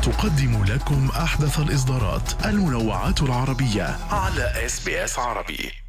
تقدم لكم أحدث الإصدارات المنوعات العربية على SBS عربي.